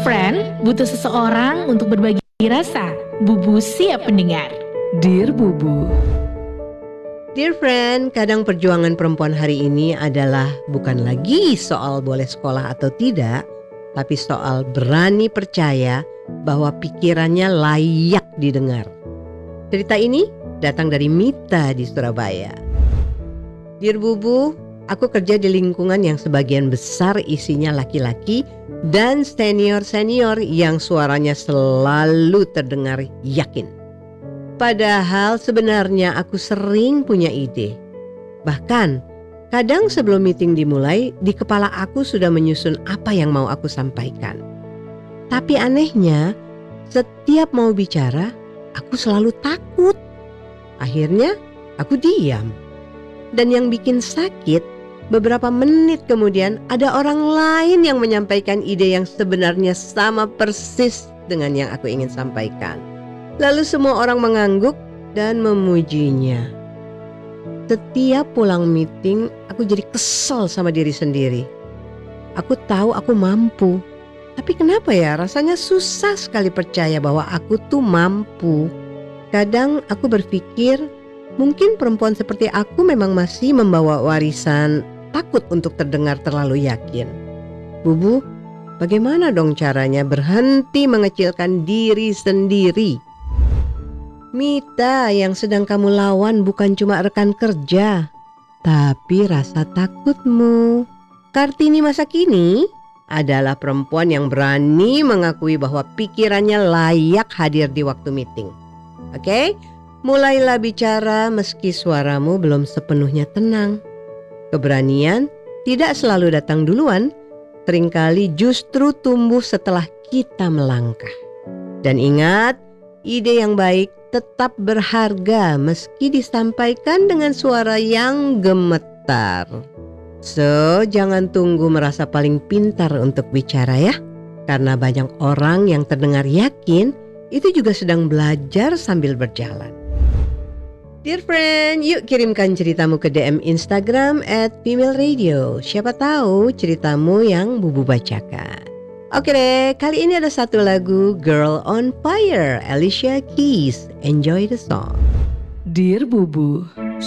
friend butuh seseorang untuk berbagi rasa. Bubu siap mendengar. Dear Bubu. Dear friend, kadang perjuangan perempuan hari ini adalah bukan lagi soal boleh sekolah atau tidak, tapi soal berani percaya bahwa pikirannya layak didengar. Cerita ini datang dari Mita di Surabaya. Dear Bubu, aku kerja di lingkungan yang sebagian besar isinya laki-laki dan senior-senior yang suaranya selalu terdengar yakin. Padahal sebenarnya aku sering punya ide. Bahkan kadang sebelum meeting dimulai, di kepala aku sudah menyusun apa yang mau aku sampaikan. Tapi anehnya, setiap mau bicara, aku selalu takut. Akhirnya aku diam. Dan yang bikin sakit, beberapa menit kemudian ada orang lain yang menyampaikan ide yang sebenarnya sama persis dengan yang aku ingin sampaikan. Lalu semua orang mengangguk dan memujinya. Setiap pulang meeting, aku jadi kesel sama diri sendiri. Aku tahu aku mampu. Tapi kenapa ya rasanya susah sekali percaya bahwa aku tuh mampu. Kadang aku berpikir mungkin perempuan seperti aku memang masih membawa warisan takut untuk terdengar terlalu yakin. Bubu, bagaimana dong caranya berhenti mengecilkan diri sendiri? Mita yang sedang kamu lawan bukan cuma rekan kerja, tapi rasa takutmu. Kartini masa kini adalah perempuan yang berani mengakui bahwa pikirannya layak hadir di waktu meeting. Oke? Mulailah bicara meski suaramu belum sepenuhnya tenang. Keberanian tidak selalu datang duluan, seringkali justru tumbuh setelah kita melangkah. Dan ingat, ide yang baik tetap berharga meski disampaikan dengan suara yang gemetar. So, jangan tunggu merasa paling pintar untuk bicara ya. Karena banyak orang yang terdengar yakin, itu juga sedang belajar sambil berjalan. Dear friend, yuk kirimkan ceritamu ke DM Instagram @female_radio. Siapa tahu ceritamu yang Bubu bacakan. Oke deh, kali ini ada satu lagu Girl on Fire, Alicia Keys. Enjoy the song. Dear Bubu.